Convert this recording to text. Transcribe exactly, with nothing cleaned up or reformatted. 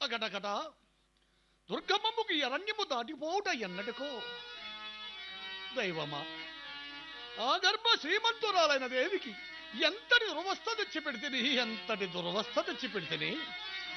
కటకట దుర్గమ్మముకి అరణ్యము దాటిపోవుట ఎన్నటికో. దైవమా, ఆ గర్భ శ్రీమంతురాలైన దేవికి ఎంతటి దురవస్థ తెచ్చి పెడితేని ఎంతటి దురవస్థ తెచ్చి పెడితేని